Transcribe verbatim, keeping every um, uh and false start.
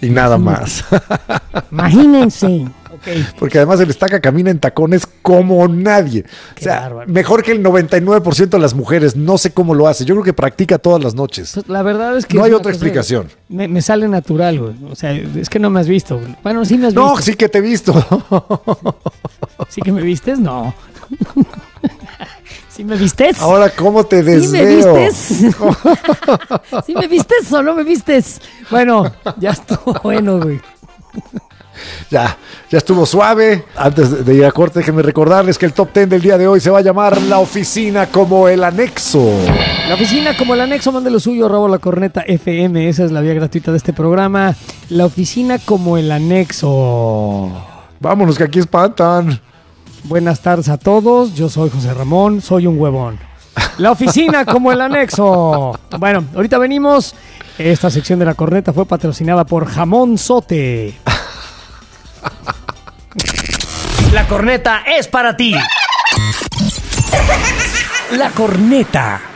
Y nada más. Imagínense. Okay. Porque además el estaca camina en tacones como nadie. Qué o sea, bárbaro. Mejor que el noventa y nueve por ciento de las mujeres. No sé cómo lo hace. Yo creo que practica todas las noches. Pues la verdad es que... No es hay una otra cosa- explicación. Me, me sale natural, güey. O sea, es que no me has visto. Güey. Bueno, sí me has No, visto. sí que te he visto. ¿Sí que me vistes? No. ¿Sí me vistes? Ahora, ¿cómo te ¿Sí me desveo? vistes? ¿Sí me vistes o no me vistes? Bueno, ya estuvo bueno, güey. Ya, ya estuvo suave. Antes de ir a corte, déjenme recordarles que el top diez del día de hoy se va a llamar La Oficina como el Anexo. La oficina como el anexo, mande lo suyo, arroba la corneta F M. Esa es la vía gratuita de este programa. La oficina como el anexo. Vámonos, que aquí espantan. Buenas tardes a todos. Yo soy José Ramón, soy un huevón. La oficina como el anexo. Bueno, ahorita venimos. Esta sección de la corneta fue patrocinada por Jamón Sote. La corneta es para ti. La corneta.